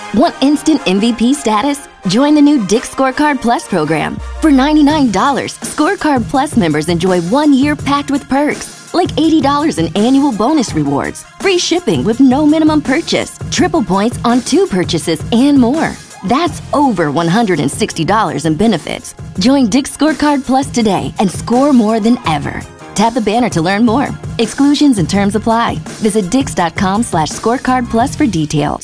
Want instant MVP status? Join the new Dick's Scorecard Plus program. For $99, Scorecard Plus members enjoy 1 year packed with perks, like $80 in annual bonus rewards, free shipping with no minimum purchase, triple points on 2 purchases, and more. That's over $160 in benefits. Join Dick's Scorecard Plus today and score more than ever. Tap the banner to learn more. Exclusions and terms apply. Visit dix.com/scorecardplus for details.